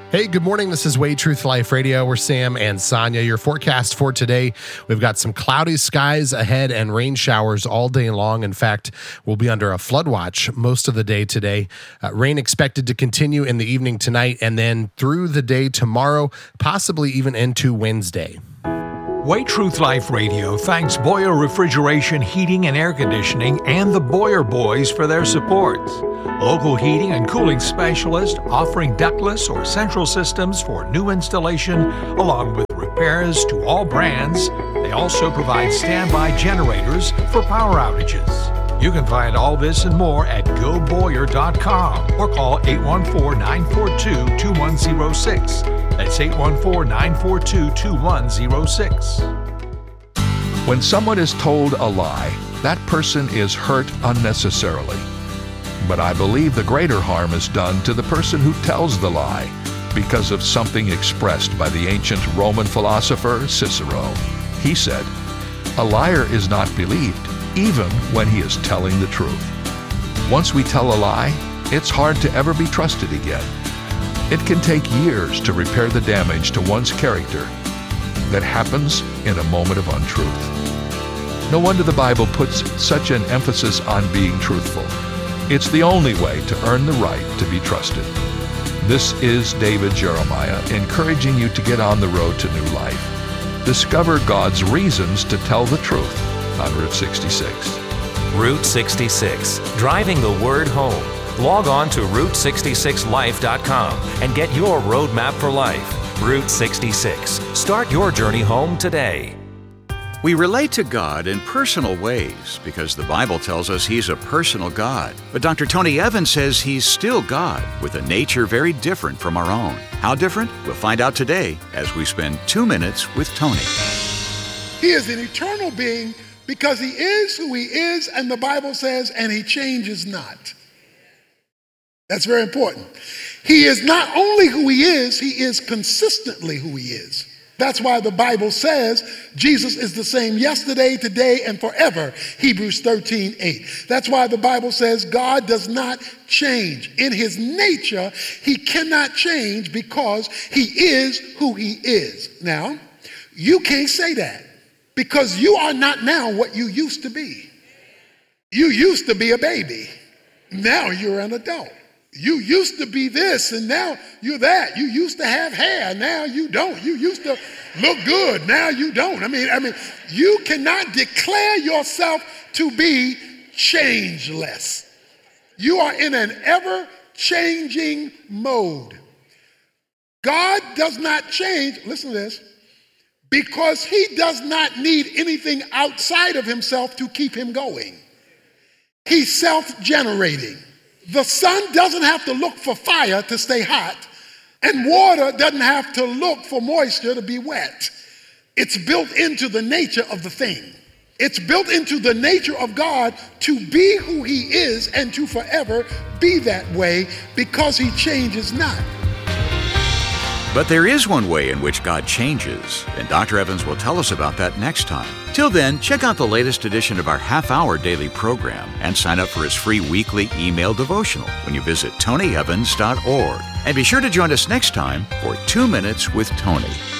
Hey, good morning. This is Way Truth Life Radio. We're Sam and Sonia. Your forecast for today, we've got some cloudy skies ahead and rain showers all day long. In fact, we'll be under a flood watch most of the day today. Rain expected to continue in the evening tonight and then through the day tomorrow, possibly even into Wednesday. Way Truth Life Radio thanks Boyer Refrigeration, Heating and Air Conditioning and the Boyer Boys for their support. Local heating and cooling specialist offering ductless or central systems for new installation along with repairs to all brands. They also provide standby generators for power outages. You can find all this and more at goboyer.com or call 814-942-2106. That's 814-942-2106. When someone is told a lie, that person is hurt unnecessarily. But I believe the greater harm is done to the person who tells the lie because of something expressed by the ancient Roman philosopher Cicero. He said, "A liar is not believed, even when he is telling the truth." Once we tell a lie, it's hard to ever be trusted again. It can take years to repair the damage to one's character that happens in a moment of untruth. No wonder the Bible puts such an emphasis on being truthful. It's the only way to earn the right to be trusted. This is David Jeremiah encouraging you to get on the road to new life. Discover God's reasons to tell the truth on Route 66. Route 66, driving the word home. Log on to Route66Life.com and get your roadmap for life. Route 66. Start your journey home today. We relate to God in personal ways because the Bible tells us He's a personal God. But Dr. Tony Evans says He's still God with a nature very different from our own. How different? We'll find out today as we spend 2 minutes with Tony. He is an eternal being because He is who He is, and the Bible says, and He changes not. That's very important. He is not only who He is consistently who He is. That's why the Bible says Jesus is the same yesterday, today, and forever, Hebrews 13:8. That's why the Bible says God does not change. In His nature, He cannot change because He is who He is. Now, you can't say that because you are not now what you used to be. You used to be a baby. Now you're an adult. You used to be this and now you're that. You used to have hair, now you don't. You used to look good, now you don't. I mean, you cannot declare yourself to be changeless. You are in an ever-changing mode. God does not change, listen to this, because He does not need anything outside of Himself to keep Him going. He's self-generating. The sun doesn't have to look for fire to stay hot, and water doesn't have to look for moisture to be wet. It's built into the nature of the thing. It's built into the nature of God to be who He is and to forever be that way because He changes not. But there is one way in which God changes, and Dr. Evans will tell us about that next time. Till then, check out the latest edition of our half-hour daily program and sign up for his free weekly email devotional when you visit tonyevans.org. And be sure to join us next time for 2 Minutes with Tony.